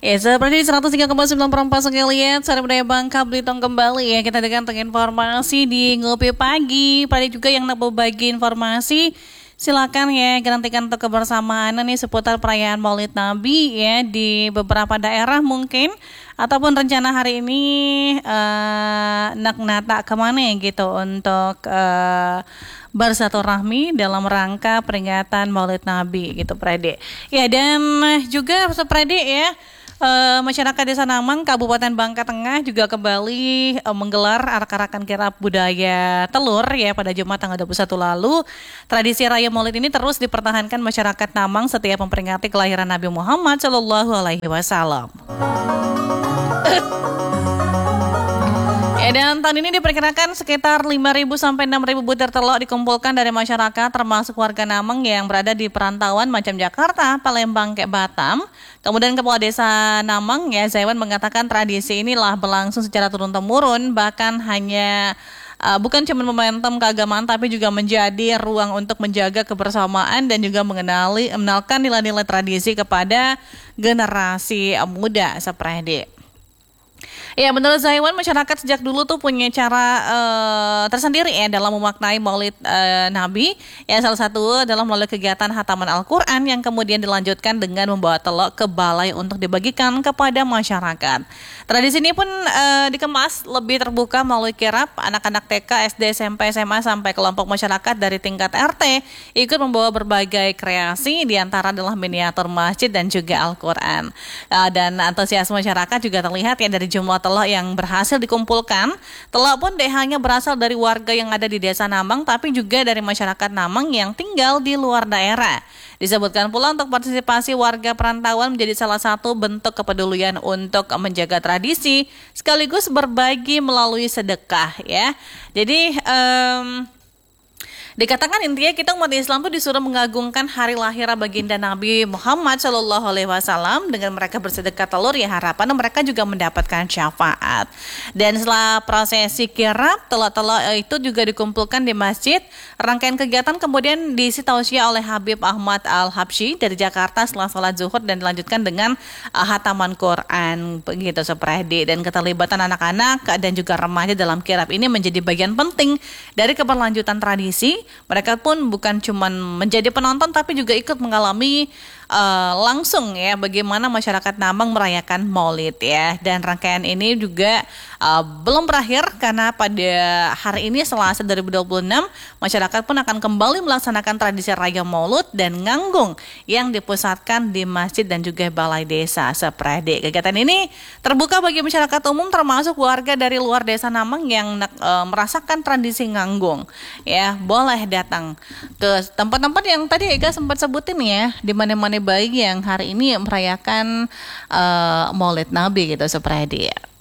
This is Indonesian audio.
Ya, seperti 103,9 perempat sekalian, Sari Budaya Bangka Belitung kembali ya. Kita dengan informasi di Ngopi Pagi. Pada juga yang mau bagi informasi, silakan ya gantikan untuk kebersamaan nih seputar perayaan Maulid Nabi ya di beberapa daerah mungkin, ataupun rencana hari ini nak nata kemana ya gitu untuk bersilaturahmi dalam rangka peringatan Maulid Nabi gitu Prede. Ya, dan juga Prede ya, masyarakat Desa Namang, Kabupaten Bangka Tengah juga kembali menggelar arak-arakan kirap budaya telur ya pada Jumat tanggal 21 lalu. Tradisi Raya Maulid ini terus dipertahankan masyarakat Namang setiap memperingati kelahiran Nabi Muhammad SAW. Dan tahun ini diperkirakan sekitar 5.000 sampai 6.000 butir telur dikumpulkan dari masyarakat termasuk warga Namang yang berada di perantauan macam Jakarta, Palembang, ke Batam. Kemudian Kepala Desa Namang ya Zaiwan mengatakan tradisi inilah berlangsung secara turun-temurun, bahkan hanya bukan cuma momentum keagamaan tapi juga menjadi ruang untuk menjaga kebersamaan dan juga mengenalkan nilai-nilai tradisi kepada generasi muda seperti. Ya, menurut Zaiwan, masyarakat sejak dulu tuh punya cara tersendiri ya dalam memaknai Maulid Nabi. Ya, salah satu adalah melalui kegiatan hataman Al-Quran yang kemudian dilanjutkan dengan membawa telok ke balai untuk dibagikan kepada masyarakat. Tradisi ini pun dikemas lebih terbuka melalui kirap. Anak-anak TK, SD, SMP, SMA sampai kelompok masyarakat dari tingkat RT ikut membawa berbagai kreasi, diantara adalah miniatur masjid dan juga Al-Quran. Dan antusias masyarakat juga terlihat ya dari jumlah telok yang berhasil dikumpulkan. Telok pun hanya berasal dari warga yang ada di Desa Namang, tapi juga dari masyarakat Namang yang tinggal di luar daerah. Disebutkan pula untuk partisipasi warga perantauan menjadi salah satu bentuk kepedulian untuk menjaga tradisi, sekaligus berbagi melalui sedekah ya. Jadi dikatakan intinya kita umat Islam tuh disuruh mengagungkan hari lahir baginda Nabi Muhammad SAW dengan mereka bersedekah telur ya, harapan mereka juga mendapatkan syafaat. Dan setelah prosesi kirap, telur-telur itu juga dikumpulkan di masjid. Rangkaian kegiatan kemudian diisi tausiah oleh Habib Ahmad Al-Habsyi dari Jakarta setelah sholat zuhur dan dilanjutkan dengan hataman Quran begitu seperti. Dan keterlibatan anak-anak dan juga remaja dalam kirap ini menjadi bagian penting dari keberlanjutan tradisi. Mereka pun bukan cuma menjadi penonton tapi juga ikut mengalami langsung ya bagaimana masyarakat Namang merayakan Maulid ya. Dan rangkaian ini juga belum berakhir karena pada hari ini Selasa 2026 masyarakat pun akan kembali melaksanakan tradisi Raya Maulud dan nganggung yang dipusatkan di masjid dan juga balai desa seperti. Kegiatan ini terbuka bagi masyarakat umum termasuk warga dari luar Desa Namang yang merasakan tradisi nganggung ya. Boleh datang ke tempat-tempat yang tadi Ega sempat sebutin ya, di mana-mana baik yang hari ini merayakan Maulid Nabi gitu seperti.